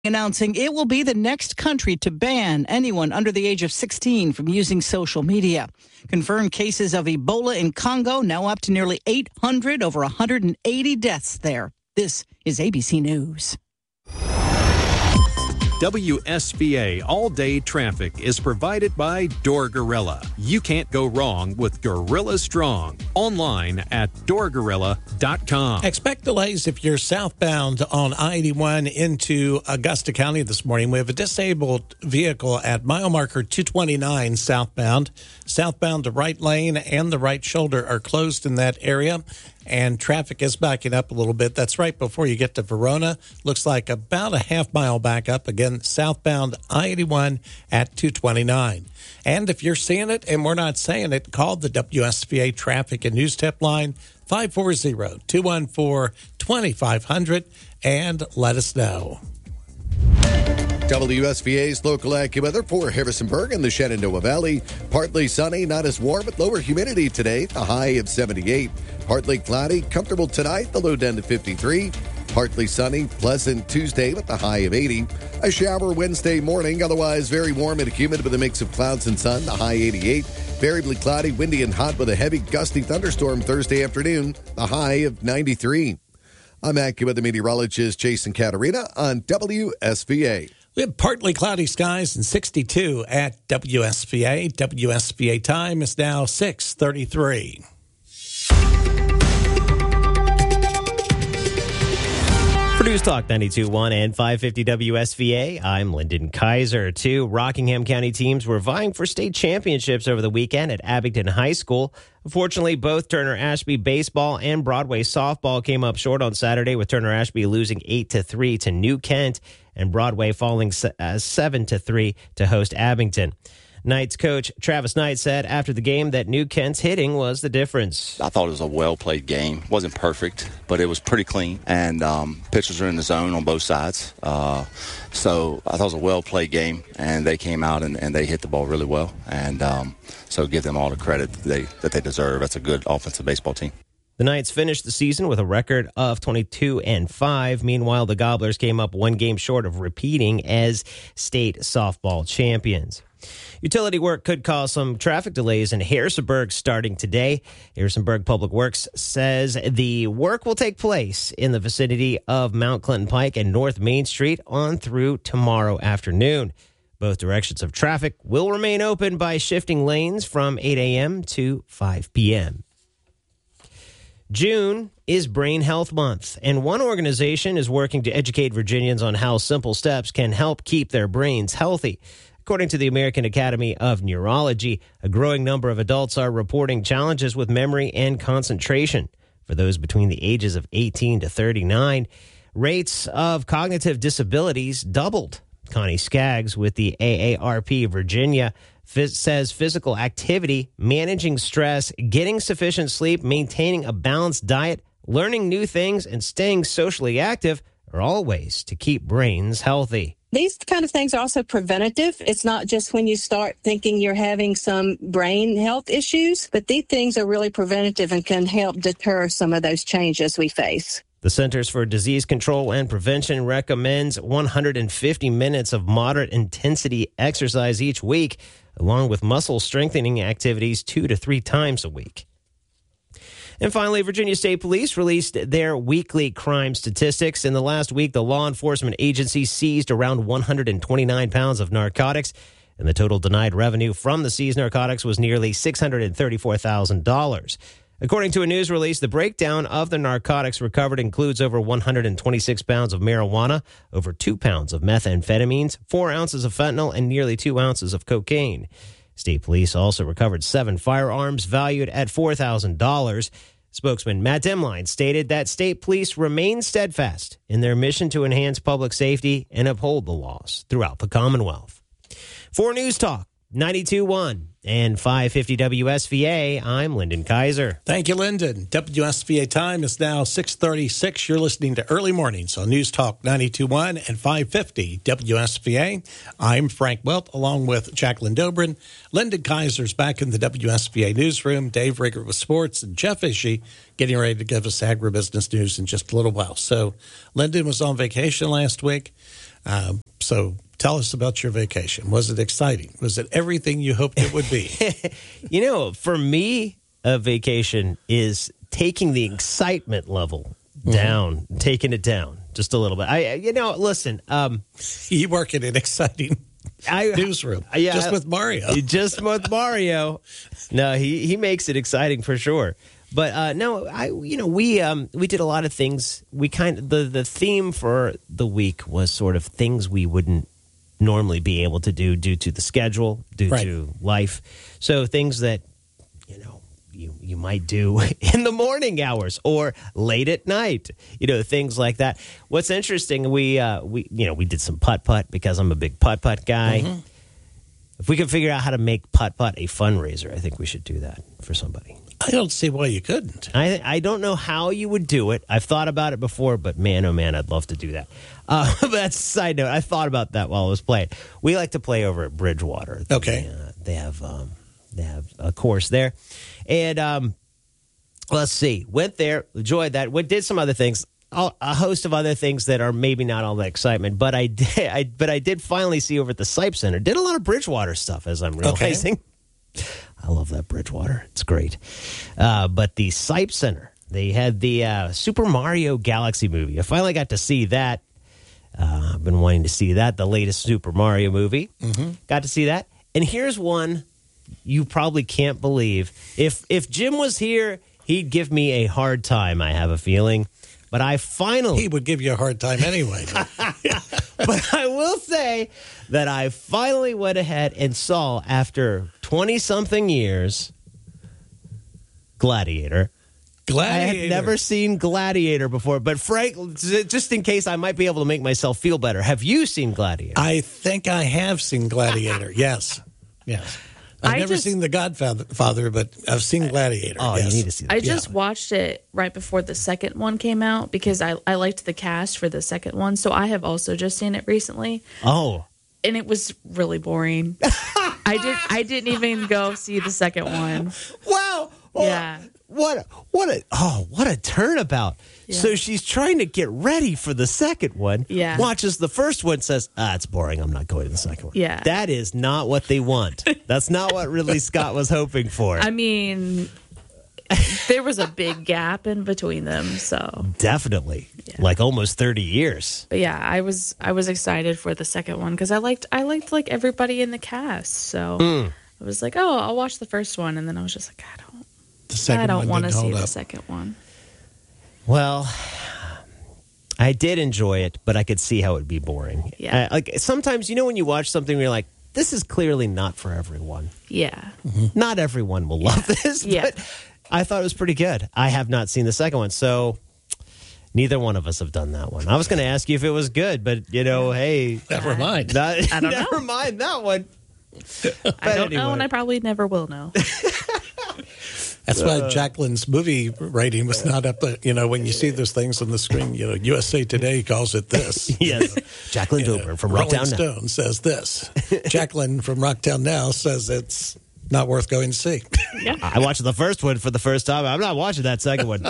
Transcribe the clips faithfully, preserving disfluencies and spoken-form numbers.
announcing it will be the next country to ban anyone under the age of sixteen from using social media. Confirmed cases of Ebola in Congo now up to nearly eight hundred, over one hundred eighty deaths there. This is A B C News. W S V A All-Day Traffic is provided by Door Gorilla. You can't go wrong with Gorilla Strong. Online at door gorilla dot com. Expect delays if you're southbound on I eighty-one into Augusta County this morning. We have a disabled vehicle at mile marker two twenty-nine southbound. Southbound, the right lane and the right shoulder are closed in that area, and traffic is backing up a little bit. That's right before you get to Verona. Looks like about a half mile back up. Again, southbound I eighty-one at two twenty-nine. And if you're seeing it and we're not saying it, call the W S V A Traffic and News Tip line five four zero, two one four, two five zero zero and let us know. W S V A's local AccuWeather for Harrisonburg and the Shenandoah Valley. Partly sunny, not as warm, but lower humidity today, a high of seventy-eight. Partly cloudy, comfortable tonight, the low down to fifty-three. Partly sunny, pleasant Tuesday with the high of eighty. A shower Wednesday morning, otherwise very warm and humid with a mix of clouds and sun, the high eighty-eight. Variably cloudy, windy and hot with a heavy gusty thunderstorm Thursday afternoon, the high of ninety-three. I'm AccuWeather meteorologist Jason Caterina on W S V A. We have partly cloudy skies and sixty-two at W S V A. W S V A time is now six thirty-three. For News Talk ninety-two point one and five fifty W S V A, I'm Lyndon Kaiser. Two Rockingham County teams were vying for state championships over the weekend at Abington High School. Unfortunately, both Turner Ashby baseball and Broadway softball came up short on Saturday, with Turner Ashby losing eight to three to New Kent and Broadway falling seven to three to host Abington. Knights coach Travis Knight said after the game that New Kent's hitting was the difference. I thought it was a well-played game. Wasn't perfect, but it was pretty clean. And um, pitchers are in the zone on both sides. Uh, so I thought it was a well-played game, and they came out and, and they hit the ball really well. And um, so give them all the credit that they, that they deserve. That's a good offensive baseball team. The Knights finished the season with a record of twenty-two and five. Meanwhile, the Gobblers came up one game short of repeating as state softball champions. Utility work could cause some traffic delays in Harrisonburg starting today. Harrisonburg Public Works says the work will take place in the vicinity of Mount Clinton Pike and North Main Street on through tomorrow afternoon. Both directions of traffic will remain open by shifting lanes from eight a.m. to five p.m. June is Brain Health Month, and one organization is working to educate Virginians on how simple steps can help keep their brains healthy. According to the American Academy of Neurology, a growing number of adults are reporting challenges with memory and concentration. For those between the ages of eighteen to thirty-nine, rates of cognitive disabilities doubled. Connie Skaggs with the A A R P Virginia phys- says physical activity, managing stress, getting sufficient sleep, maintaining a balanced diet, learning new things, and staying socially active are all ways to keep brains healthy. These kind of things are also preventative. It's not just when you start thinking you're having some brain health issues, but these things are really preventative and can help deter some of those changes we face. The Centers for Disease Control and Prevention recommends one hundred fifty minutes of moderate intensity exercise each week, along with muscle strengthening activities two to three times a week. And finally, Virginia State Police released their weekly crime statistics. In the last week, the law enforcement agency seized around one hundred twenty-nine pounds of narcotics, and the total denied revenue from the seized narcotics was nearly six hundred thirty-four thousand dollars. According to a news release, the breakdown of the narcotics recovered includes over one hundred twenty-six pounds of marijuana, over two pounds of methamphetamines, four ounces of fentanyl, and nearly two ounces of cocaine. State Police also recovered seven firearms valued at four thousand dollars. Spokesman Matt Demline stated that state police remain steadfast in their mission to enhance public safety and uphold the laws throughout the Commonwealth. For News Talk ninety-two point one and five fifty W S V A, I'm Lyndon Kaiser. Thank you, Lyndon. W S V A time is now six thirty-six. You're listening to Early Mornings on News Talk ninety-two point one and five fifty W S V A. I'm Frank Welт, along with Jacqueline Dobrin. Lyndon Kaiser's back in the W S V A newsroom. Dave Rigger with sports, and Jeff Ishii getting ready to give us agribusiness news in just a little while. So Lyndon was on vacation last week. Um, so tell us about your vacation. Was it exciting? Was it everything you hoped it would be? You know, for me, a vacation is taking the excitement level down, mm-hmm. taking it down just a little bit. I, you know, listen. Um, you work in an exciting I, newsroom, yeah, just with Mario. Just with Mario. No, he he makes it exciting for sure. But uh, no, I you know we um, we did a lot of things. We kind of the the theme for the week was sort of things we wouldn't normally be able to do due to the schedule, due right. to life. So things that you know you you might do in the morning hours or late at night. You know, things like that. What's interesting, we uh, we you know we did some putt putt because I'm a big putt putt guy. Mm-hmm. If we can figure out how to make putt putt a fundraiser, I think we should do that for somebody. I don't see why you couldn't. I I don't know how you would do it. I've thought about it before, but man, oh man, I'd love to do that. Uh, but that's a side note. I thought about that while I was playing. We like to play over at Bridgewater. Okay. They, uh, they have um, they have a course there, and um, let's see. Went there, enjoyed that. Went did some other things. A host of other things that are maybe not all that excitement, but I did. I but I did finally see over at the Sipe Center. Did a lot of Bridgewater stuff, as I'm realizing. Okay. I love that Bridgewater. It's great. Uh, but the Sipe Center, they had the uh, Super Mario Galaxy movie. I finally got to see that. Uh, I've been wanting to see that, the latest Super Mario movie. Mm-hmm. Got to see that. And here's one you probably can't believe. If if Jim was here, he'd give me a hard time, I have a feeling. But I finally... He would give you a hard time anyway. But I will say that I finally went ahead and saw, after twenty-something years, Gladiator. Gladiator. I had never seen Gladiator before. But Frank, just in case I might be able to make myself feel better, have you seen Gladiator? I think I have seen Gladiator, yes. Yes. I've I never just, seen The Godfather, father, but I've seen Gladiator. Oh, yes. you need to see that. I just yeah. watched it right before the second one came out because I, I liked the cast for the second one. So I have also just seen it recently. Oh. And it was really boring. I did I didn't even go see the second one. Wow. Oh, yeah. What what a oh what a turnabout. Yeah. So she's trying to get ready for the second one. Yeah. Watches the first one, says, ah, it's boring. I'm not going to the second one. Yeah. That is not what they want. That's not what Ridley Scott was hoping for. I mean, there was a big gap in between them, so definitely. Yeah. Like almost thirty years. But yeah, I was I was excited for the second one because I liked I liked like everybody in the cast. So mm. I was like, oh, I'll watch the first one, and then I was just like, I don't The second I don't want to see up. the second one. Well, I did enjoy it, but I could see how it would be boring. Yeah. Uh, like sometimes, you know, when you watch something, you're like, this is clearly not for everyone. Yeah. Mm-hmm. Not everyone will love this. Yeah. But I thought it was pretty good. I have not seen the second one, so neither one of us have done that one. I was going to ask you if it was good, but, you know, hey. Never mind. Not, I don't never know. mind that one. I don't anyway. know, and I probably never will know. That's why Jacqueline's movie rating was not up. The, you know, when you see those things on the screen, you know, U S A Today calls it this. Yes. Jacqueline you know, Dober from Rolling Rocktown Stone Now says this. Jacqueline from Rocktown Now says it's not worth going to see. Yeah. I watched the first one for the first time. I'm not watching that second one.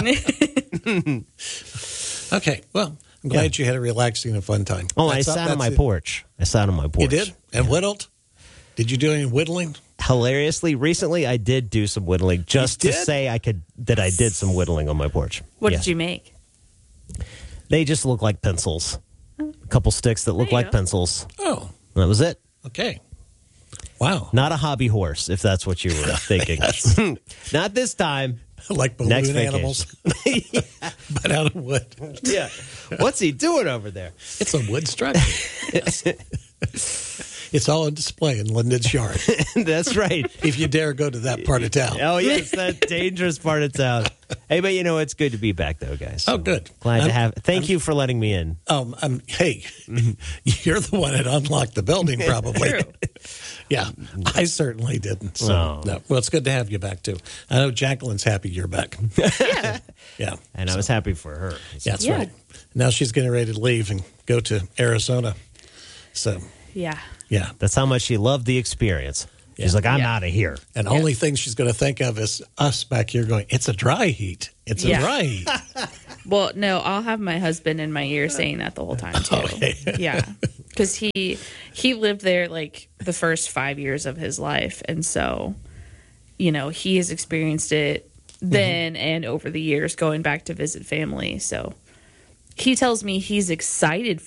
Okay. Well, I'm glad yeah. you had a relaxing and fun time. Oh, that's I sat up, on my it. porch. I sat on my porch. You did? And yeah. whittled? Did you do any whittling? Hilariously, recently I did do some whittling just to say I could that I did some whittling on my porch. What yeah. did you make? They just look like pencils. A couple sticks that look like go. pencils. Oh. That was it. Okay. Wow. Not a hobby horse, if that's what you were thinking. Not this time. Like balloon Next animals. yeah. But out of wood. Yeah. What's he doing over there? It's a wood structure. Yes. It's all on display in Linden's yard. That's right. If you dare go to that part of town. Oh, yes, that dangerous part of town. Hey, but you know, it's good to be back, though, guys. So oh, good. Glad I'm, to have. Thank I'm, you for letting me in. Um, I'm, hey, you're the one that unlocked the building, probably. True. Yeah, I certainly didn't. So, oh. no. Well, it's good to have you back, too. I know Jacqueline's happy you're back. Yeah. Yeah. And I was happy for her. So. That's yeah. right. Now she's getting ready to leave and go to Arizona. So. Yeah. Yeah. That's how much she loved the experience. She's yeah. like, I'm yeah. out of here. And the yeah. only thing she's going to think of is us back here going, it's a dry heat. It's a yeah. dry heat. Well, no, I'll have my husband in my ear saying that the whole time, too. Okay. Yeah. because he he lived there like the first five years of his life, and so you know he has experienced it then mm-hmm. and over the years going back to visit family. So he tells me he's excited